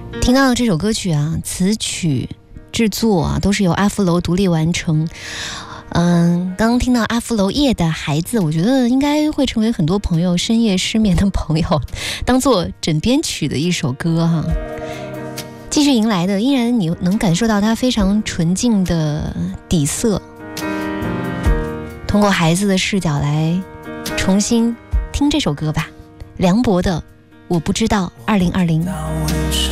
听到的这首歌曲啊，词曲制作啊都是由阿芙楼独立完成。刚刚听到阿芙楼夜的孩子，我觉得应该会成为很多朋友深夜失眠的朋友当做枕边曲的一首歌哈。继续迎来的依然你能感受到它非常纯净的底色，通过孩子的视角来重新听这首歌吧。梁博的我不知道2020。